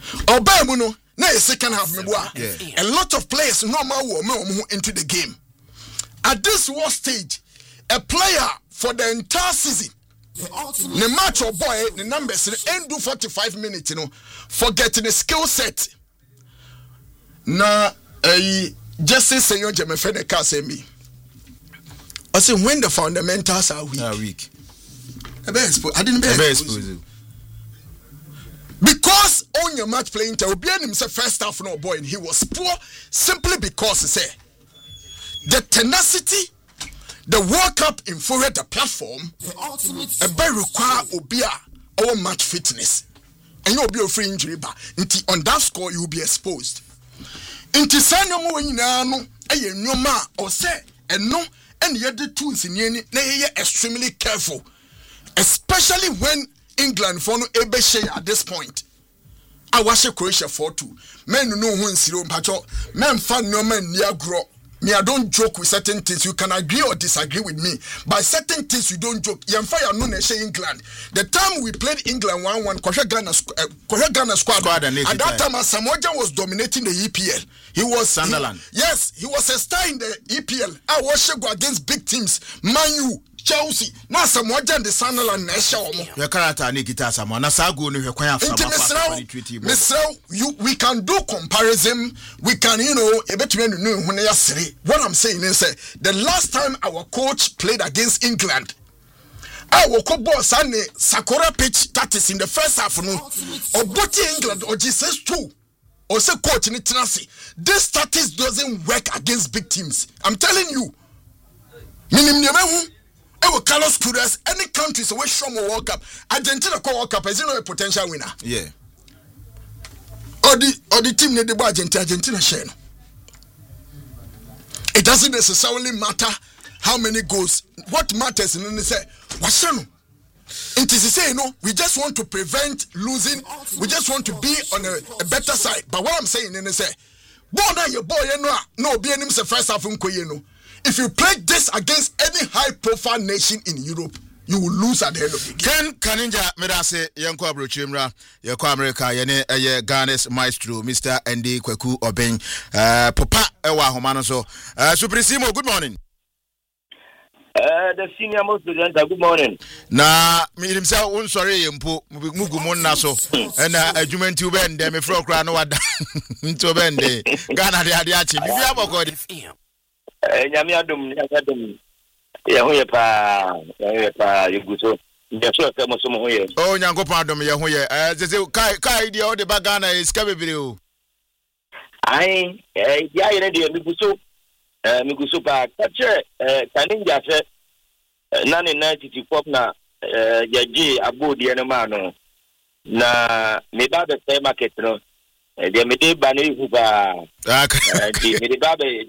Obamuno, na second half me a lot of players normal were into the game. At this war stage, a player for the entire season, the match or boy, the numbers end do 45 minutes, forgetting the skill set. Na Justice Senor Jemefene Kase me. I say when the fundamentals are weak. I didn't be exposed. Because on your match playing to Obian himself first half no boy and he was poor simply because he said the tenacity, the World Cup infuriate the platform, a very require Obia our match fitness. And you'll be a free injury, but on that score you will be exposed. Inti sanyo mo nyina no eye nyoma o se eno and yet the tools in ye extremely careful, especially when England for no ebe share at this point. I watch Croatia 4-2. Men know who in zero pacho. Men fan no men near grow. Me, I don't joke with certain things. You can agree or disagree with me. By certain things, you don't joke. Yamfaya no neshe England. The time we played England 1-1, Korea Ghana squad. At that time, Samoa was dominating the EPL. He was Sunderland. Yes, he was a star in the EPL. I was go against big teams. Man U, Chelsea. Now Samoa the Sunderland nesha omo. Your character Nikita Samoa. Na sago no hekwan afama. We can do comparison. We can, what I'm saying is the last time our coach played against England, our boss and Sakura pitch that is in the first half no or both England or Jesus 2 or say coach in it. This status doesn't work against big teams. I'm telling you. Carlos Queiroz, any countries away from a World Cup, Argentina World Cup is a potential winner. Yeah. Or the team need the Argentina share. It doesn't necessarily matter how many goals. What matters in the say, Washano. It is say, we just want to prevent losing. We just want to be on a better side. But what I'm saying in the say, no be any first half if you play this against any high profile nation in Europe, you will lose at the end of the game. Ken Kaninja Medase Yanko Abrochimra, Yako America, Yene Ghana's maestro, Mr. Andy Kweku Obeng, Papa Ewa Homanoso. Supremo, good morning. The senior most president, good morning. Na me himself un sorry mpo mugumon naso na adwuma nti obend dem me fro kra no wada nti obende Ghana de ade achi bibi abokodi nyame adom ye ho ye pa yeguso ndeso ka mo so mo ho ye oh nyankopon adom ye ho ye zeze kai dia o de ba Ghana iska bebere o ai ya ye de miguso pa kache kaninja se na ne 90 pop na yaji abodi ene ma no na me ba be say market no de me de ba ne hu ba me de ba be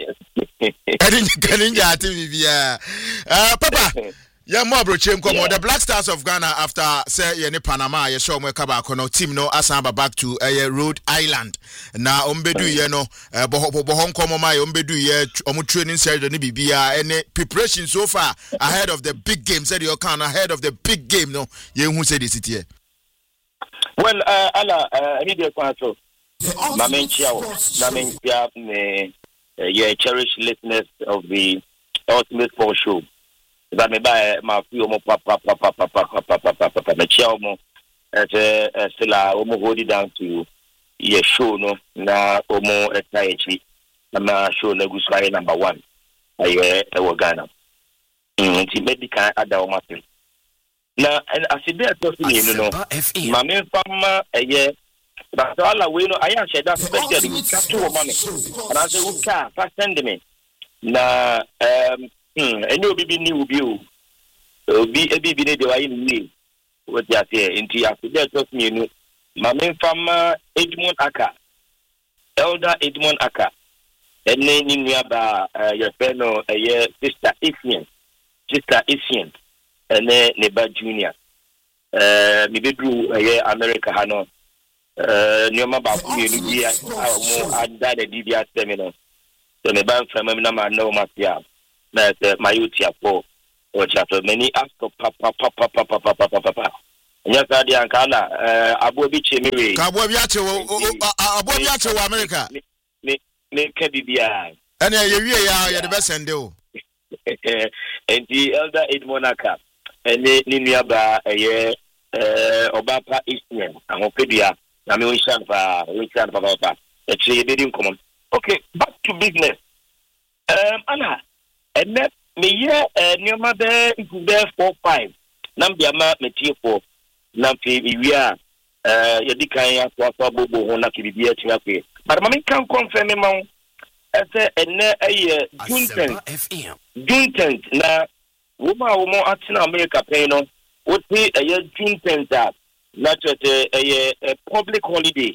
kaninja TV papa yeah, more brochem come the Black Stars of Ghana after say ye Panama ye show me kaba kono team no asamba back to Rhode Island na ombedu ye no bohon komo ma ye ombedu ye omu training session ni bibia any preparation so far ahead of the big game said you can ahead of the big game no ye hu say this here well ala immediate kwaso na menchia me ye cherish listeners of the Ultimate Sport Show. That me buy my few more papa me chia mo still omo hold it down to ye show no na omo etaichi na show na gusai number 1 aye e Ghana nti medical ada o matin na asibe to fi no ma me fama eye but all we no aya sheda specially to money and I say uka fast send me na any obi ni ubi obi ebi ne de wa yin what ya say into after talk me no ma me from Edmond Aka elder Edmond Aka ene ni nua ba your friend no sister Isian ene ne ba junior me bedru America ha no nyoma ba ku ni bi mo ada de bibia seminar so me ban from me na ma no ma tia na my youth for or chapter many ask papa nya sa de ankala abo bi che mewe ka abo bi ache wo America me ka bibia ene ye wie ya ye de be sende o and the elder Edmonaka ene ni nuaba eye obapa Eastern ahopedua na me wishan pa papa e dey come. Okay, back to business. Ana ene me ye nyoma be 4-5 nambia ma metie for na pe wiya ye dikan ya so bobo ho na kibibia tia pe but ma me kan confirm me ma ese ene eye June 10th na womo atina America pay no oti eye June 10th na chete eye public holiday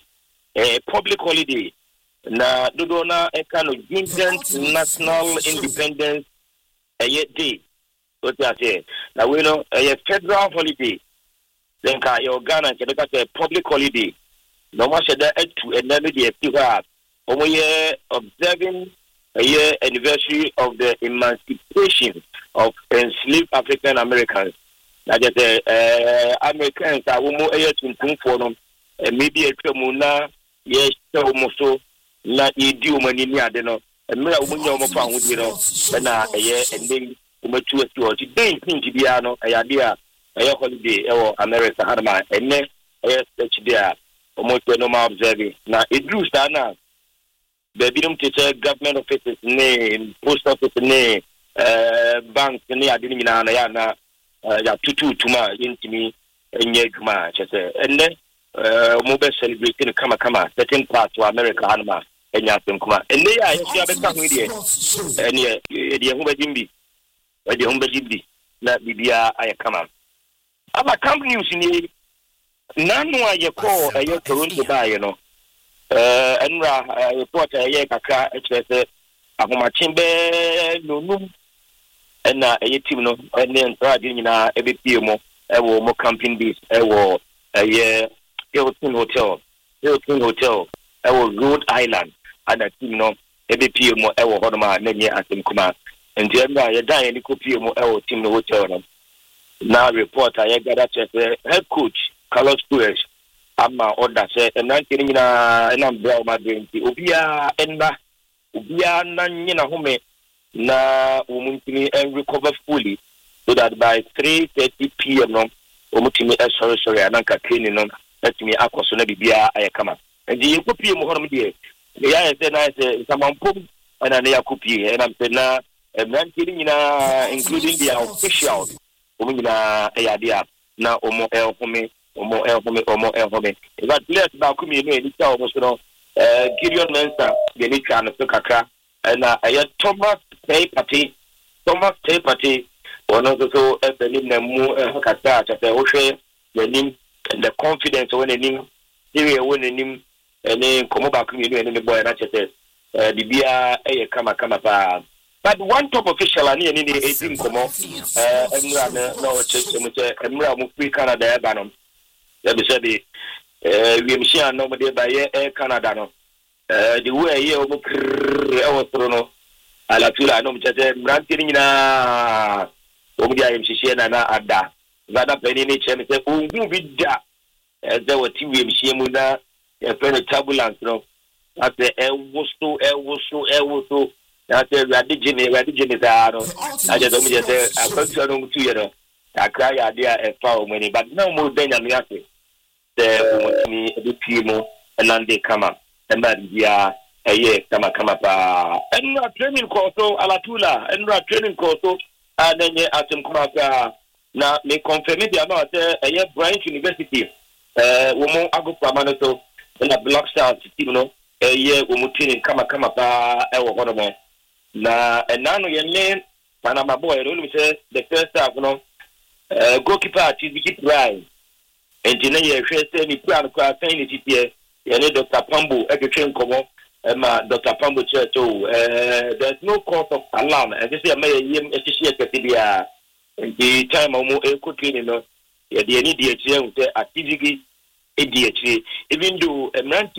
na dodo na ekano June 10th National Independence day oti ase na we no eye federal holiday then ka your Ghana ke public holiday no ma sheda etu eneme de efiwa omoye observing a year anniversary of the emancipation of enslaved African Americans. That is Americans are more a year to for them. Maybe a Tremuna, yes, so not you do money near the no. And me, I wouldn't know found with you know, and a year and then mature to today, think to be a idea, a holiday or America had my and then a year, almost no more observing. Now it drew now. The bidum to government offices name, post office name, banks ne adini na na ya tutu tuma intimi enye kuma chese enne mobile celebrating kama certain part to America hanma enya kuma enne ya yesu abeka hu die enne de hu bajimbi na bibia ayakama aba companies ni nanu ayeko ayo Toronto ba no enra report aye kakra ekese ahomachimbe nonum na aye team no ene ntra de nyina ebepie mo ewo mo camping base ewo aye Hilton Hotel ewo Rhode Island ana team no ebepie mo ewo hodoma na nye atem kuma nti enra ye dan ye kopie mo ewo team no hotel no na report aye gada chese head coach Carlos Perez ama order say enante ni na enambra ma denti obia na nyina home na umuntini and recover fully so that by 3:30 p.m. no omutimi sorry ananka training no letimi akoso na bibia ayekama ndi yekopie mo hono de ya say na say samampom ana na yakopie and am say na enante ni na including the officials omunyina ayadia na omo home but let's back me no any tell almost no Gideon Mensa the ni kan so kakra na Thomas Tay Party ono so ebeli na mu kata cha wo hwe yanim the confidence when enim here when enim ene komo back me no ene boy na chete bibia kama pa but one top official ani ni 18 komo emra na o cheche mu che emra mu free Canada e ba no we machine no me by Canada no the way here was no ala tula no mchete mranti ni na omudia yemshishie na ada zada peni ni cheme se ungu bidda ze wati we mshie mu na e pene turbulence no ate ewoso ate radijini za no aje do mjete akwatu no mutu ye no akra ya dia e fa o mani but no mo denya mi ate the umutini edipimo enande kama embadia eye kama pa enra training course alatula enra training course anenye atem kuma pa na me confirm dia na ate eye Bryant University womo agopa manoto na Black Stars team no eye umutini kama pa ewo hono mo na enano yenle Panama boy no me say the first half no goalkeeper Chiziki Prime engineer hwese ni plan kwa fan ni tipie yene Dr. Pambo eketwen komo ma Dr. Pambo cheto there's no cause of alarm and this say may yem ehihie ketibia the time omo ekotini no ye de ni de echi ehun say ativigi echi even though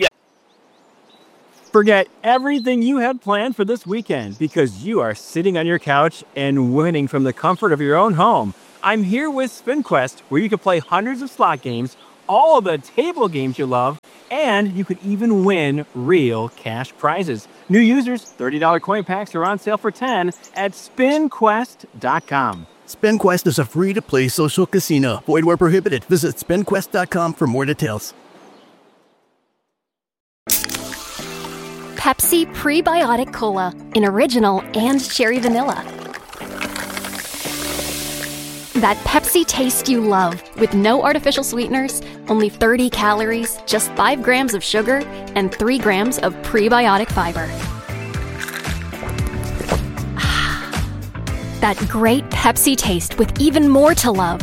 Forget everything you had planned for this weekend because you are sitting on your couch and winning from the comfort of your own home. I'm here with SpinQuest, where you can play hundreds of slot games, all of the table games you love, and you could even win real cash prizes. New users, $30 coin packs are on sale for $10 at SpinQuest.com. SpinQuest is a free-to-play social casino. Void where prohibited. Visit SpinQuest.com for more details. Pepsi Prebiotic Cola in original and cherry vanilla. That Pepsi taste you love, with no artificial sweeteners, only 30 calories, just 5 grams of sugar, and 3 grams of prebiotic fiber. That great Pepsi taste with even more to love.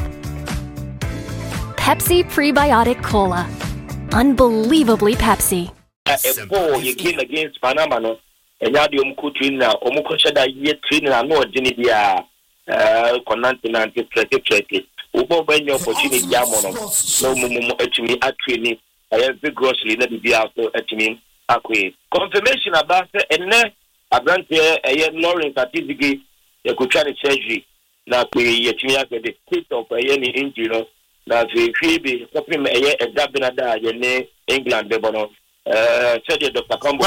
Pepsi Prebiotic Cola. Unbelievably Pepsi. You came against Panama, no? And now the Omkutrina, Omukoshada yet training, no, Genidia. Konantinant 2020. Ubo when your opportunity Yamono, no mumu etimi atwini, every grocery let be out etimi akwe. Confirmation about and ne abrante Lawrence Atizigi, the Kuchani surgery, na kwe yetimi at the state of any injury, na Phoebe, something a Dabinada, yene England, Debono, said Dr. Combo,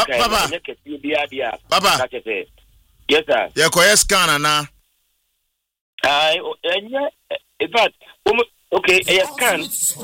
Baba, yes, sir. You're scanner now. In fact, okay, a scan,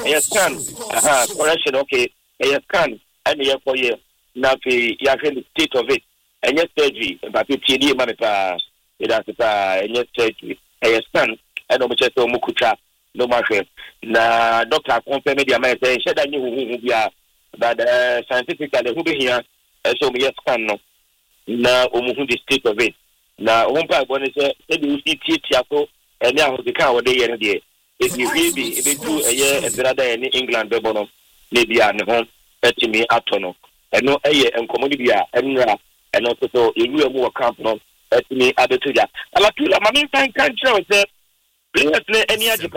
correction, okay, a scan, and a for you. Now, you have the state of it, and yes, surgery, but it's TD Manita, it has yes, surgery, a scan, and no much Mukucha, no matter. Now, doctor confirmed the American said I knew who we are, but scientifically, who be here, so we have scan no. Now, the state of it. Na umpa bone se you see tiako and now the car day and day. If you really if you do a year and rather in England bebono maybe an home at me atono and no a year and community and also so you more camp no at me added to that. Alakula mammy fine country say please play any other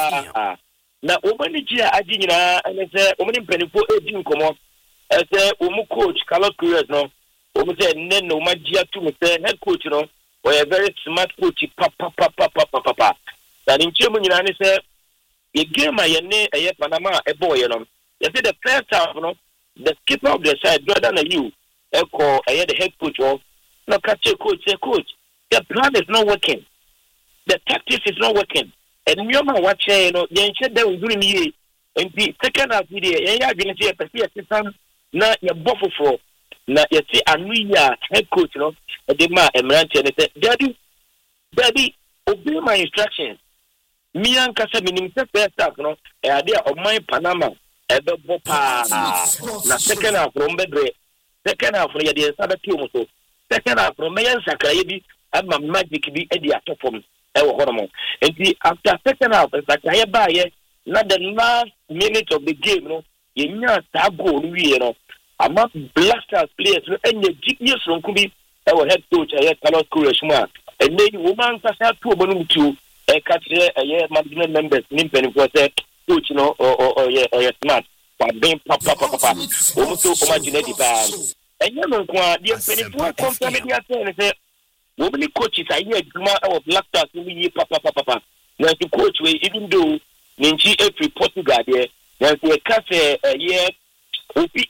na omanijia ajina and say omani penifo ejin komo say umu coach Carlos Cruz no say no magia to say head coach no or a very smart coach papa that in Germany say a game I a Panama a boy you know you see the first half you know the skipper of the side rather than you echo the head coach of no catch a coach say coach the plan is not working the tactics is not working and you know what you know you said they were doing here and the second half video you have been see a system na your buffalo for na you see Anuya head coach you know the man Emirante and say daddy obey my instructions me and kasa minim se first half no e ade of my Panama e be bopa na second half from bedre second half ya dey sabe team so second half from me nsakra bi ama magic bi e dey atopom e wo hono enti after second half nsakra ba ye na the last minute of the game no ye nya ta goal wi no ama Blasters players no enye genius from kubi our head coach Carlos Cruz ma and then woman kasa to obonu tu e katre management members nimpen for say coach no or smart but being papa omuso imagine the band and you know kwa the penifo come media say we coaches are here duma our Blasters we papa na the coach we even though ninji every Portugal there na we kase obi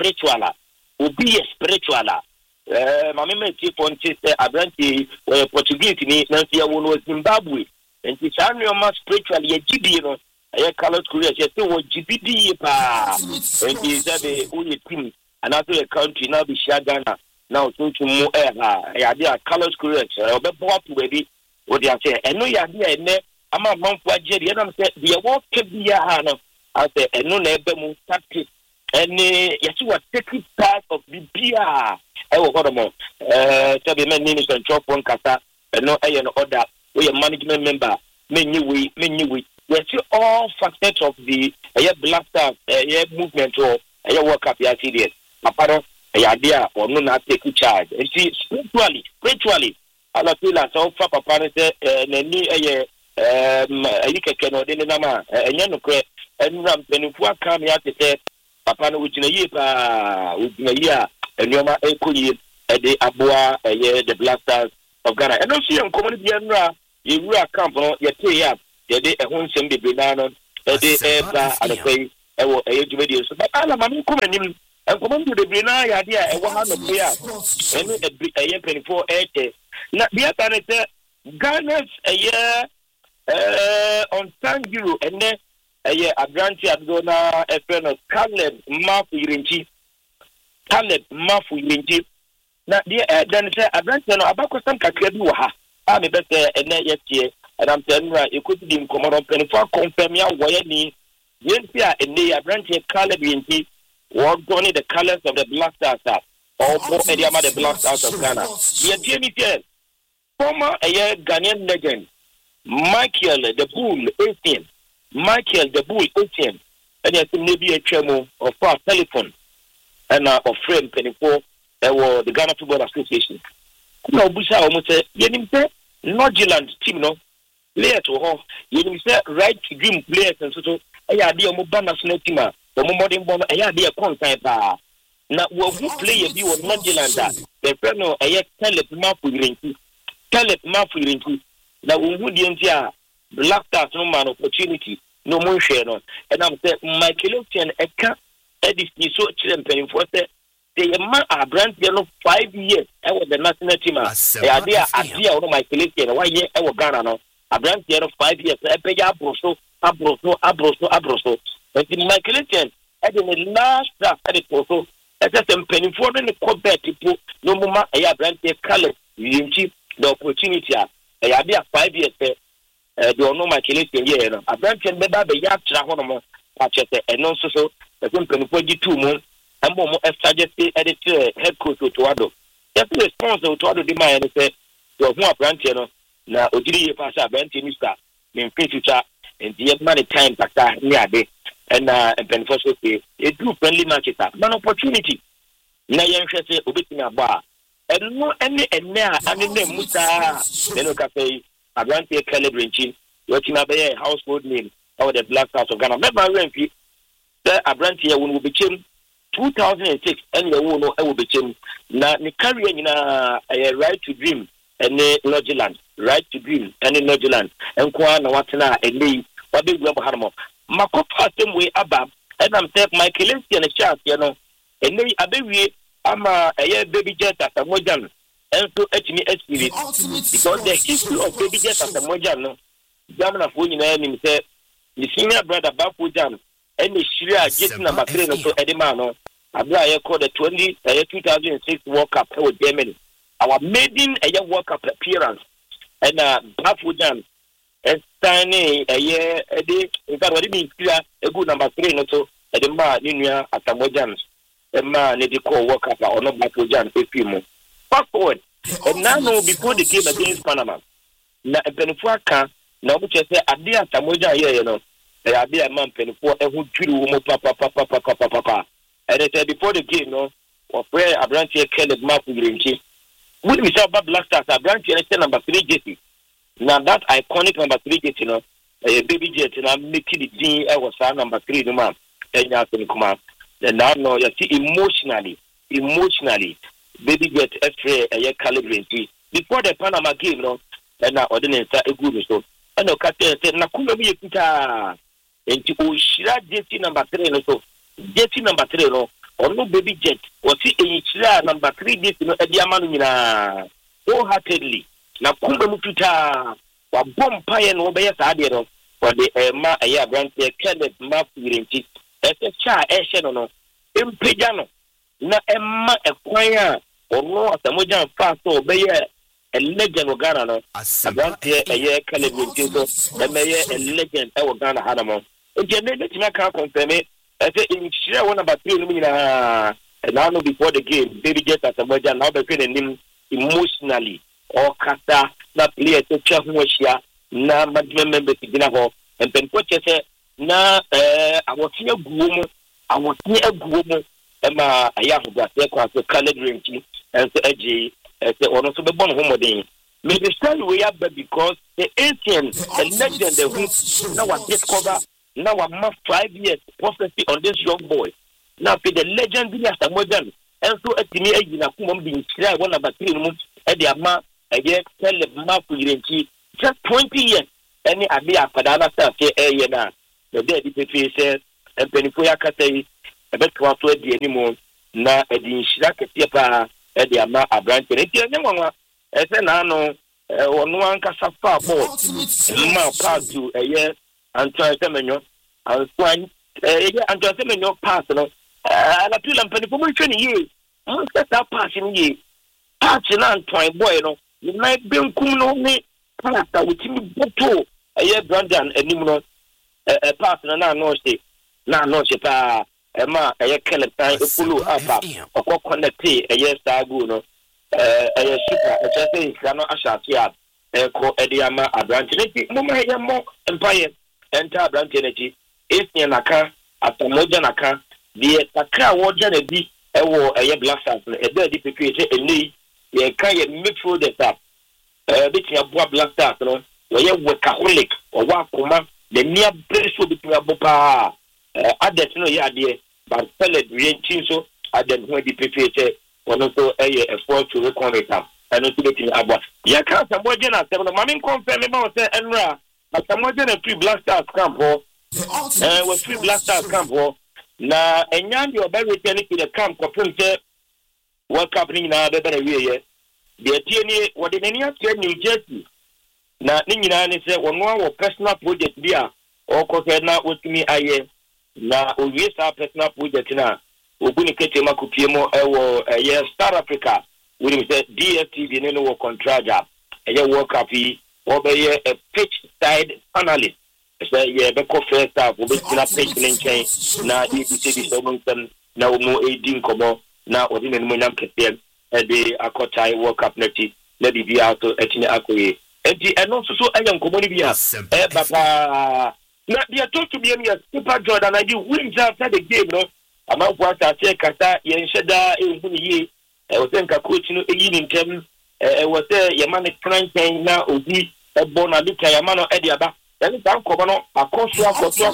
spiritual mama me ti ponti say abranti Portuguese ni na tia wo Zimbabwe enti sanyo ma spiritual ye gidi no Carlos Cruz say wo gidi pa enti say we team another country now be Ghana now so to mo ya dia Carlos Cruz obebo apu be wo dia say eno ya dia ene ama manfo agye dia na say dia wo kebia ha no I say eno na ebe mu tactics and yes what take part of the beer hodomo be men ni control phone kasa no order we management member many we we see all facets of the Blasters movement or work up ya serious apart idea or no na take charge and see spiritually ala feel so papa say ni keke no de na ma enya no kre enram penifu aka me ate papa no wujina yi pa wujina yi a enyoma ekoyi de aboa the Blasters of Ghana and no see community enra you camp no ye tey ya yɛde ɛho nsɛm bebree naa no ɛde ɛba adɔpɛ ɛwɔ ɛyɛ dwumadie so but ala ma me nkɔm anim nkɔmɔ mu bebree naa yɛ adeɛ a ɛwɔ ha no bere a ɛne ɛyɛ mpanimfoɔ ɛɛkyɛ na deɛ ka ne sɛ Ghana's ɛyɛ on-time hero ɛnɛ ɛyɛ aberante adodo na ɛfrɛ no Caleb Mafu Yirenchi na deɛ ɛda ne sɛ aberante no abakɔsɛm kakra bi wɔ ha a mebɛ sɛ ɛnɛ yɛteɛ ɛnam sɛ nnora ɛkɔsi di nkɔmmɔ no mpanimfoɔ akɔmfam yɛ awɔyɛ ni yɛnti a ɛnɛ aberante Caleb Yirenchi wɔdɔne the colours of the Black Stars a ɔbɔ ɛde ama the Black Stars of Ghana yɛtie ni sɛ former Ghanaian legend Michael the Bull Essien and yes maybe a chemo of our telephone and of friend pennyfo the Ghana Football Association. No busha almost say yenimse Nordjylland team no player to ho yenimse right to dream players and so eya de omo ba national team a omo modern born eya de kontan ba na wo player bi wo Nordjylland a the friend no Caleb Mafu Yirenchi na wo die ntia Black Stars no man opportunity no more share no and I'm say Michael Essien eka edisi so champion for say they man a brand no 5 years I was the national team idea no Michael Essien 1 year I was Ghana no a brand no 5 years e pe ya abroso and Michael Essien at the last draft at the proso as a champion for the combat people no more a brand Caleb Yirenchi the opportunity idea 5 years the ono Michael Essien here no abranchen beba be ya tra ho no mo achete eno nso so mpempo di 2 mo ambo mo suggest edit head coach Otuado just response Otuado di man say your ho abranchen no na ogiri ye pass abranchen Mr. Memphis and the money time factor ni ade and mpempo so say e do friendly matches an opportunity na yen hwe say obetina ba eno ene ane musa eno ka say Abrante Caleb Yirenchi, watching a household name over the Black Stars of Ghana. Remember, the Abrante will become 2006, and you will become now the career in a right to dream and Nordjylland, right to dream and Nordjylland, and Kwana Watana and Lee, what big rubber harmo. Makopa same way above, and I'm saying Michael Essien a chance, you know, and they a baby, I'm a baby jet at a Mojan. And so me estimate because the history of baby jet as a Mojano, German of winning name said the senior brother Bapujan and the Shria jet number 3 so Edemano, Abra called the 2006 World Cup with Germany. Our maiden a young World Cup appearance and Bapujan and Stani a year a day, in fact, what it means clear a good number 3 so Edema Ninia at a Mojans, a man they call World Cup or not Bapujan, a few more. Fast forward, and now before the game against Panama, na Penfuaka, now which I say, Adia Samoja here, you know, Adia man Penfua, and who drew papa. And I said before the game, no, of where Abrante Caleb Mafu Yirenchi, when we saw Black Stars, Abrante and number 3 jersey. Now that iconic number 3 jersey, you know, a baby jet, and I'm making it G, I was number 3, no man, and you have to come out. And now, no, you see, emotionally. Baby get X-ray a Caleb Yirenchi before the Panama game, no, and now ordinance a good so. And the captain said, Nakuma be a pita and to Shira JT number 3, no, so JT number 3, no, or no baby jet, or see a Shira number 3 JT, no, a diamond wholeheartedly. Nakuma Mupita, or bomb pie and obey a sadio for the Ma a brand Caleb Mafu Yirenchi, as a child, no, Impejano. Na Emma acquire or no at the Mojan fast or bay a legend of Ghana. No, about a year Caleb Yirenchi, and a legend of Ghana Hanamo. Okay, let me confirm it. I say in share 1 about 3 million and now before the game, baby jet at the Mojan, now between him emotionally or Kata, not play to Chahua, na management member to dinner and then what you say, na I was near Gumo. Emma Ayahu got their quite Caleb Yirenchi and the edgy as the honor to the born home day. Maybe stand way up because the Essien, the legend, who now I discover now I'm 5 years prophecy on this young boy. Now for the legend be as a modern and so at me in a kumum being clear 1 about 3 months at the Ama a year Caleb Mafu Yirenchi just 20 years any ade apada na say eye na the day di pepe say empenifo ya kata yi ebeto aso adi animo na edi nhira kete pa edi ama abrante ne tie nwanwa ese na no onu ankasa fa ball ma pass to eye Antoine Semenyo Antoine Antoine Semenyo pass no ala tula empenifo mo hwe ni ye mo set pass ni ye pass na Antoine boy no ni na benkum no ni pass ta witimi boto eye Brandon anim no pass na no say pa ma eye keletan efulu apa okọ connect eye stagu no eye super echese kano ashati ab ko ediama abrante nti mo ma ye mo empire enter abrante nti esnya naka atomoja naka die takra woja na bi ewo eye blasters no ebe di pepete eni ye kan ye midfield the bitia boa blasters no ye workaholic or wa koma the near preso bitia bopa adet no ya de but pellet reaching so adet when the pepete ono so eye effort to reconnect and to get in abwa ya kan samoje na se no mami confirm me ba say enra but samoje na free blasters camp ho was free blasters camp ho na enyandi obawe tele ki the camp ko prince World Cup ni na be be we ye de tie ni wode nani atia New Jersey na ni nyina ni se wono wo personal project bia o ko se na otimi aye na owie sa personal project na oguni kete makupie mo ewo ye South Africa we say DSTV ni no contract eye World Cup yi o be ye a pitch side analyst say ye be ko first half o be tina pitch nchen na DSTV so mun na o mo edin komo na odi ne mo nyam kete de akotai World Cup neti na bibia auto etini akoye enti eno so anya nkomo ni bia baba na dia to be me Super Jordan I do wins after the game no amafo atase kata ye nheda ehuni ye o senka coach no eyi ni ntem wo se ye man tranchen na obi ebo na lika ye man no e dia ba yani tan ko no akoso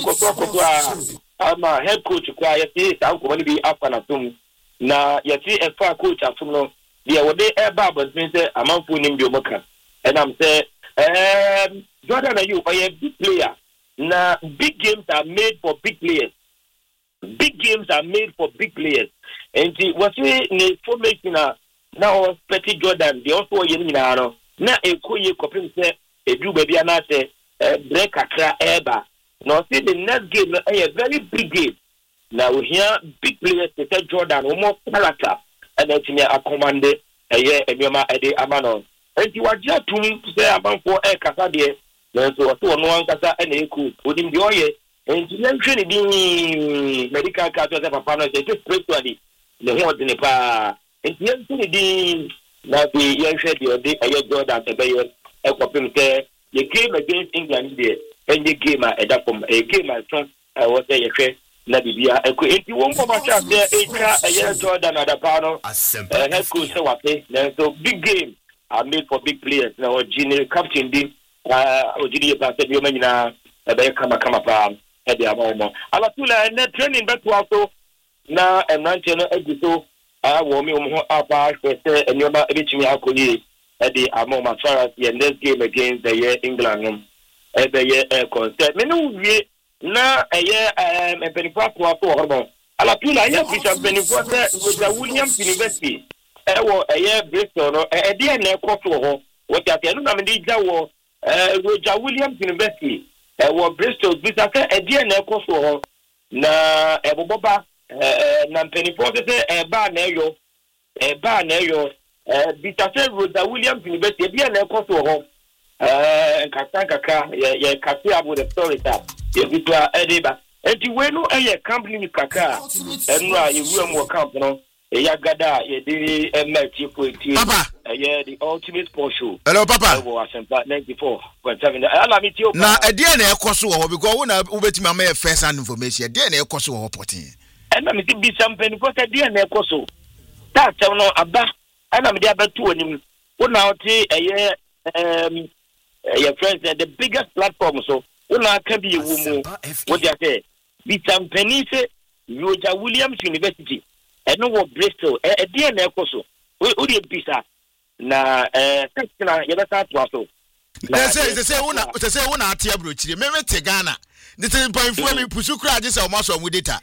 ama head coach kwa ye se tan ko ni bi afa na tum na ye ti e fa coach atum no dia wo de e ba but me say amafo ni mbi omoka and am say Jordan you are a big player. Now, big games are made for big players. Big games are made for big players. And what's the formation now? Petty Jordan, they also yin now. Now, a cool copy say a do baby and I say break a cra eba. Now, see the next game, a very big game. Now, we hear big players say Jordan, almost character, and then a commander, a year, and you're my amano. And you are just to say about for a Casadia. So no one kasa and eku odin bi oye enti yentwe di medical card to papa no say spiritually le ho de pa enti yentwe di na bi yentwe di odi aye Jordan te be ye ekopim te ye game against England there and ye game a edapom a game a son was say ye hwe na bibia eku enti won ko ma cha there ekra aye Jordan adapa no head coach say what so big game are made for big players now Gene captain din ojiri ba se bi o manyina be kama pa e de amomo ala tula na training beto aso na emranche no agiso wo mi ho apa se enyoma ebitimi akoli e de amomo as far as the next game against the England e be ye concert me no wie na eye empenifo aso hormon ala tula ye bi empenifo se Williams University e wo eye Bristol no e de na ekoto ho wo ti ate no na me di jawo Roger Williams University wo Bristol bisa ka edie na ekoso ho na eboboba na mpenifo se ba na eyo bisa se Roger Williams University edie na ekoso ho nkaka ye kasi abu the story ta ye bitwa ediba enti we no eye company kaka enra ye wu am camp no ya gada ye di match for Papa the ultimate sport show. Hello Papa. Was 94.7. Allow me to na e dey na ekoso wo because we na ubetima ma first hand information e dey na ekoso wo reporting and na me be something because e dey na ekoso that no aba and me dey abatu onim wo na oti your friends the biggest platform so wo na aka bi ewu mu wo dey say be something say Roger Williams University and no Bristol e dey na ekoso wo dey bisa na na yebesa to aso They say una atia brochire. Me te Ghana. This is point for me pusu kra je say o maso mu data.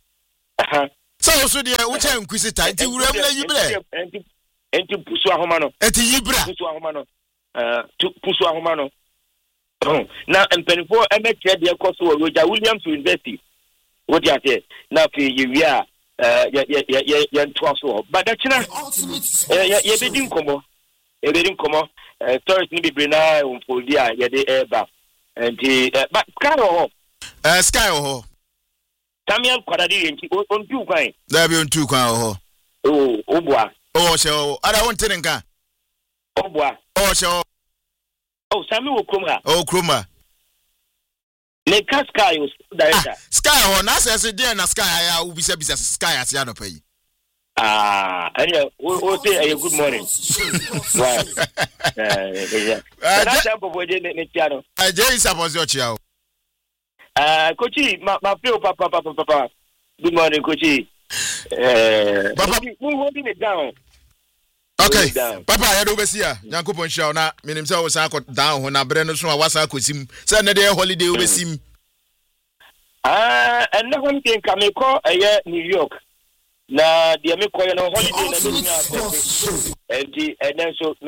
So dey we chen kwisi nti wuram na yibre. Enti pusu ahoma no. Enti yibra. Pusu ahoma no. Pusu ahoma no. Na empenifo emetre de koso Roger Williams University. What you say? Na fi yewia ya ntwaso. But that china ye bedin komo. E bedin komo. Stories ni bibre na unfoldi a ye de eba. Enti but Sky ho. Samuel Kwadadi enti on tu kwan. Da bi on tu kwan ho. Oh, obwa. Oh, so ada won tene nka. Obwa. Oh, so. Oh, Samuel Kroma. Oh, Kroma. Le Sky was director. Sky ho na say dey na Sky ya u bisa Sky asia no pay. Anyway, we'll say a good morning. Right. That's up for the piano. Jay suppose your child. Coachy, my feel, Papa. Good morning, Coachy. Papa, we're holding it down. Okay, Papa, I had overseer. Yankupon show na meaning so was I got down when I brand so was I could sim. Sunday holiday over sim. And no one can come call a year New York. Na the American holiday and then so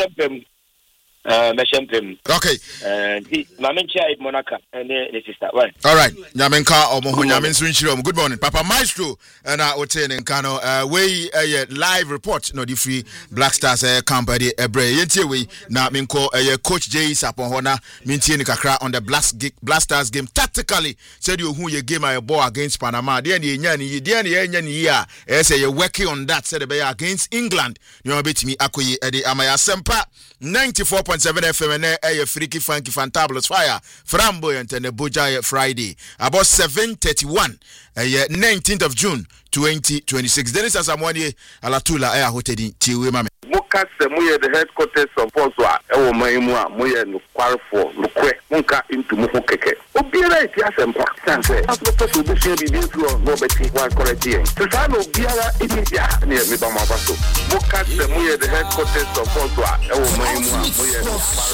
Meshempem. Okay. And Mamencha Monaca and the sister. Right. All right. Nyamenka Omohunyamin Swinchirom. Good morning, Papa Maestro. And I would say in Kano, way a live report, no, the free Black Stars company, a bray. Yeti na Minko, Coach Jay Saponhona, Mintiani Kakra on the Black Stars game. Tactically, said you who you game a ball against Panama. The year, say you're working on that, said against England. You know, bit me, Akoye, Eddie Amaya Sempa, 94.7 FM and a freaky funky fantabulous fire flamboyant and a Boja Friday about 7:31 19th of June 2026. Dennis Asamoah Alatula air hoteli tiwe mame Muka semuye the headquarters of Poswa ewo maimua muye no kwarfo no kwe munka into muho keke obiara iti asempa sanse asopo so bi share bi ntuo no beti wa correct yen to sa no obiara iti ya ne me ba ma baso Muka semuye the headquarters of Poswa ewo maimua muye no